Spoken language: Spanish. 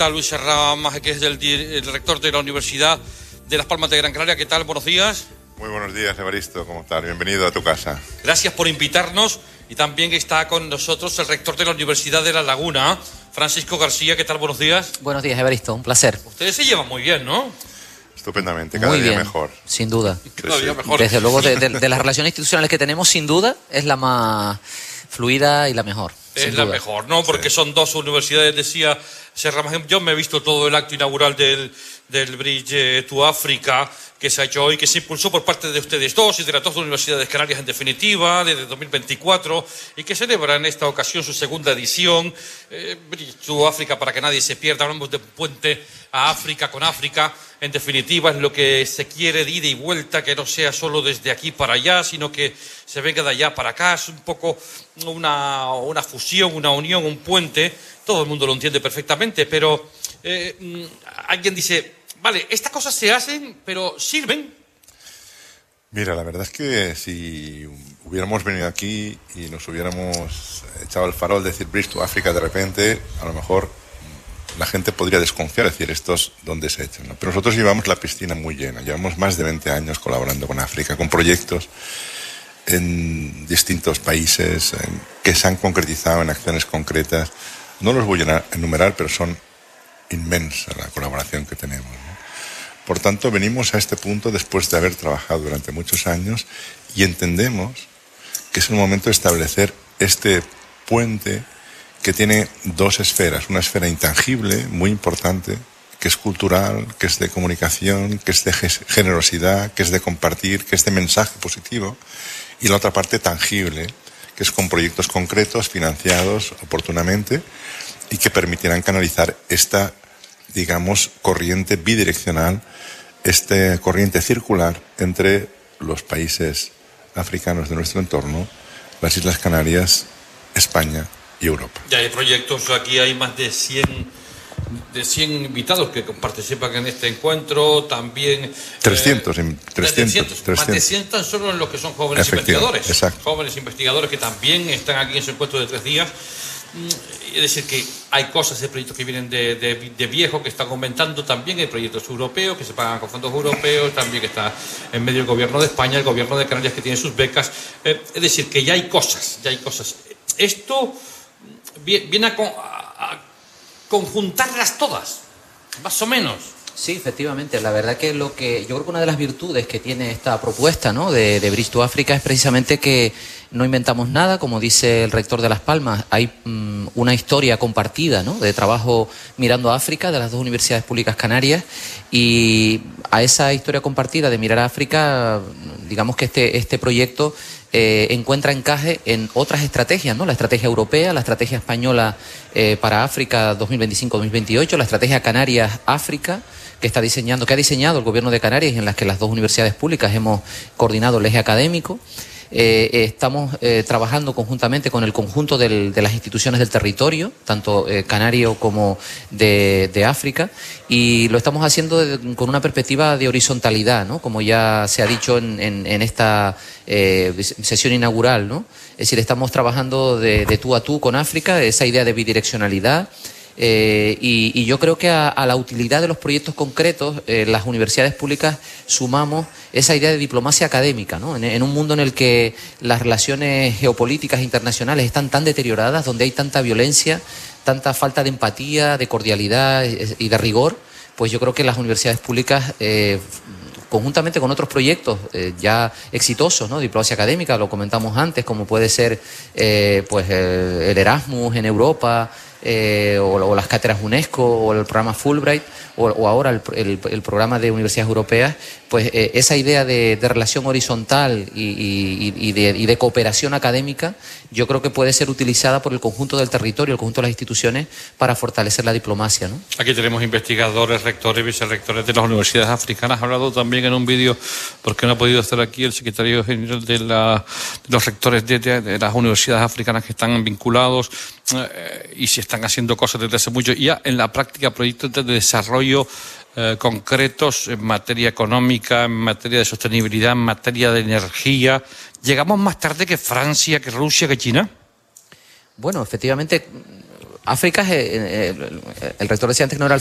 Luis Serramaje, que es el rector de la Universidad de Las Palmas de Gran Canaria. ¿Qué tal? Buenos días. Muy buenos días, Evaristo. ¿Cómo estás? Bienvenido a tu casa. Gracias por invitarnos. Y también está con nosotros el rector de la Universidad de La Laguna, Francisco García. ¿Qué tal? Buenos días. Buenos días, Evaristo. Un placer. Ustedes se llevan muy bien, ¿no? Estupendamente, cada día mejor. Sin duda. Cada día mejor. Desde luego, de las relaciones institucionales que tenemos, sin duda, es la más fluida y la mejor. Es la mejor, ¿no? Porque son dos universidades, decía Serramaje. Yo me he visto todo el acto inaugural del Bridge to Africa que se ha hecho hoy, que se impulsó por parte de ustedes dos y de las dos universidades canarias en definitiva, desde 2024, y que celebra en esta ocasión su segunda edición. Bridge to Africa, para que nadie se pierda, hablamos de puente a África con África. En definitiva, es lo que se quiere de ida y vuelta, que no sea solo desde aquí para allá, sino que se venga de allá para acá. Es un poco una fusión, una unión, un puente. Todo el mundo lo entiende perfectamente, pero alguien dice, vale, estas cosas se hacen, pero ¿sirven? Mira, la verdad es que si hubiéramos venido aquí y nos hubiéramos echado el farol de decir Bridge to Africa de repente, a lo mejor la gente podría desconfiar, decir, estos dónde se echan, ¿no? Pero nosotros llevamos la piscina muy llena, llevamos más de 20 años colaborando con África, con proyectos en distintos países que se han concretizado en acciones concretas. No los voy a enumerar, pero son inmensa la colaboración que tenemos, ¿no? Por tanto, venimos a este punto después de haber trabajado durante muchos años y entendemos que es el momento de establecer este puente que tiene dos esferas. Una esfera intangible, muy importante, que es cultural, que es de comunicación, que es de generosidad, que es de compartir, que es de mensaje positivo. Y la otra parte tangible, que es con proyectos concretos, financiados oportunamente y que permitirán canalizar esta, digamos, corriente bidireccional, esta corriente circular entre los países africanos de nuestro entorno, las Islas Canarias, España y Europa. Ya hay proyectos, aquí hay más de 100 invitados que participan en este encuentro, también 300. Más de 100 tan solo en los que son jóvenes investigadores. Exacto. Jóvenes investigadores que también están aquí en su encuentro de 3 días. Es decir, que hay cosas, hay proyectos que vienen de viejo, que están aumentando. También hay proyectos europeos que se pagan con fondos europeos, también está en medio el gobierno de España, el gobierno de Canarias, que tiene sus becas. Es decir, que ya hay cosas. Esto viene a conjuntarlas todas, más o menos. Sí, efectivamente. La verdad que yo creo que una de las virtudes que tiene esta propuesta, ¿no?, de Bridge to Africa es precisamente que no inventamos nada, como dice el rector de Las Palmas. Hay una historia compartida, ¿no?, de trabajo mirando a África de las dos universidades públicas canarias, y a esa historia compartida de mirar a África, digamos que este proyecto encuentra encaje en otras estrategias, ¿no? La estrategia europea, la estrategia española para África 2025-2028, la estrategia Canarias-África, que ha diseñado el gobierno de Canarias, en las que las dos universidades públicas hemos coordinado el eje académico. Estamos trabajando conjuntamente con el conjunto de las instituciones del territorio, tanto canario como de África, y lo estamos haciendo con una perspectiva de horizontalidad, ¿no?, como ya se ha dicho en esta sesión inaugural, ¿no? Es decir, estamos trabajando de tú a tú con África, esa idea de bidireccionalidad. Y yo creo que a la utilidad de los proyectos concretos, las universidades públicas sumamos esa idea de diplomacia académica, ¿no? En un mundo en el que las relaciones geopolíticas internacionales están tan deterioradas, donde hay tanta violencia, tanta falta de empatía, de cordialidad y de rigor, pues yo creo que las universidades públicas, conjuntamente con otros proyectos ya exitosos, ¿no?, diplomacia académica, lo comentamos antes, como puede ser el Erasmus en Europa, o las cátedras UNESCO, o el programa Fulbright, o ahora el programa de universidades europeas, pues esa idea de relación horizontal y de cooperación académica, yo creo que puede ser utilizada por el conjunto del territorio, el conjunto de las instituciones, para fortalecer la diplomacia, ¿no? Aquí tenemos investigadores, rectores, vicerrectores de las universidades africanas. Ha hablado también en un vídeo, porque no ha podido estar aquí, el secretario general de los rectores de las universidades africanas que están vinculados y se están haciendo cosas desde hace mucho. Y ya en la práctica, proyectos de desarrollo concretos en materia económica, en materia de sostenibilidad, en materia de energía. ¿Llegamos más tarde que Francia, que Rusia, que China? Bueno, efectivamente, África es, el rector decía antes que no era